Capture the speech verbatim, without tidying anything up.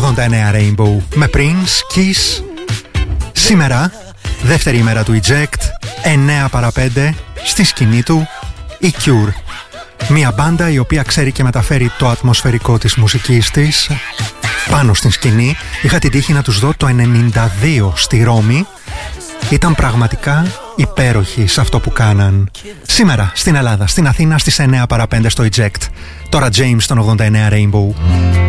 ογδόντα εννέα Rainbow με Prince, Kiss. Σήμερα, δεύτερη ημέρα του Eject, εννέα παρά πέντε, στη σκηνή του η Cure. Μια μπάντα η οποία ξέρει και μεταφέρει το ατμοσφαιρικό της μουσικής της πάνω στην σκηνή. Είχα την τύχη να τους δω το ενενήντα δύο στη Ρώμη. Ήταν πραγματικά υπέροχοι σε αυτό που κάναν. Σήμερα στην Ελλάδα, στην Αθήνα στις εννέα παρά πέντε στο Eject. Τώρα James στον ογδόντα εννέα Rainbow.